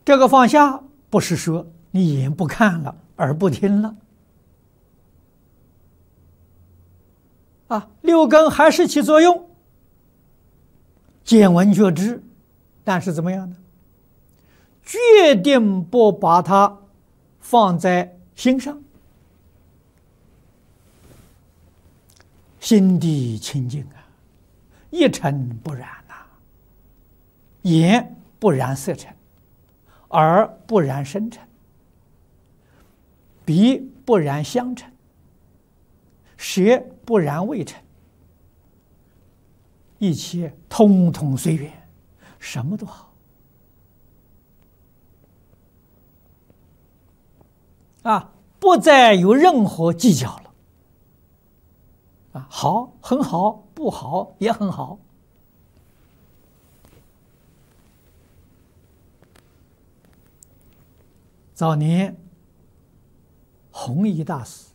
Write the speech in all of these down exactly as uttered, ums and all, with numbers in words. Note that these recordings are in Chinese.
这个放下不是说你眼不看了，耳不听了，啊，六根还是起作用，见闻觉知，但是怎么样呢？决定不把它放在心上，心地清净啊，一尘不染呐、啊，眼不染色尘，耳不染声尘，鼻不染香尘，舌不染味尘，一切通通随缘，什么都好啊，不再有任何计较了啊，好很好，不好也很好。早年弘一大师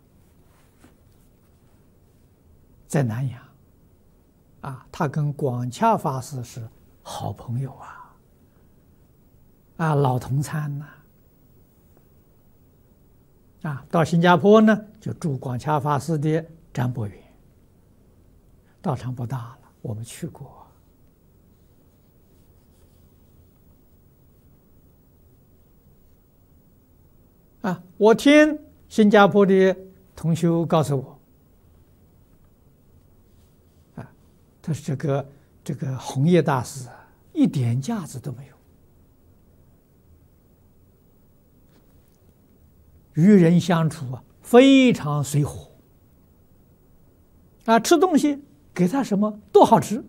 在南阳啊，他跟广洽法师是好朋友啊，啊，老同参呐、啊，啊，到新加坡呢，就住广洽法师的占卜园，道场不大了，我们去过。啊，我听新加坡的同修告诉我，啊，他说这个这个弘一大师啊，一点架子都没有，与人相处啊非常随和，啊，吃东西给他什么都好吃，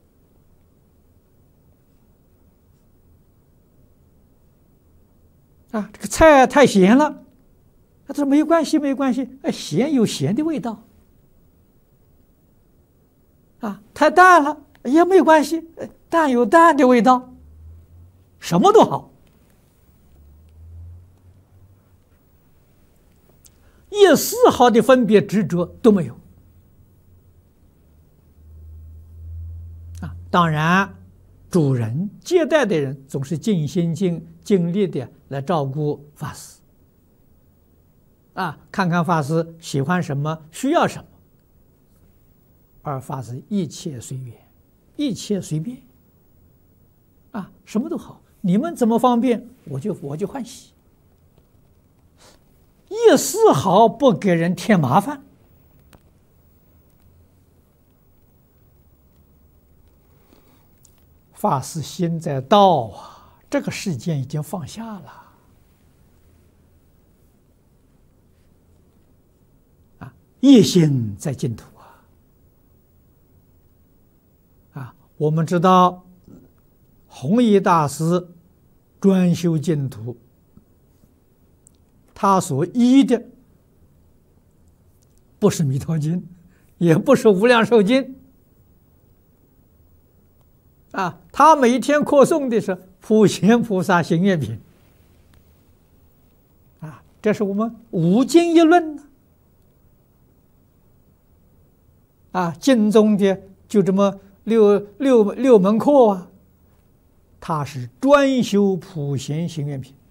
啊，这个菜太咸了，他说没关系，没关系，哎，咸有咸的味道。啊，太淡了也没关系，淡有淡的味道，什么都好，一丝毫的分别执着都没有。啊，当然，主人接待的人总是尽心尽尽力的来照顾法师。啊，看看法师喜欢什么，需要什么。而法师一切随缘，一切随便，啊，什么都好，你们怎么方便，我就我就欢喜，一丝毫不给人添麻烦。法师心在道啊，这个世间已经放下了，啊，一心在净土。我们知道，弘一大师专修净土，他所依的不是《弥陀经》，也不是《无量寿经》，啊，他每天课诵的是普贤菩萨行愿品，啊，这是我们五经一论呢，啊，经中的就这么。六六六门课啊，他是专修普贤行愿品，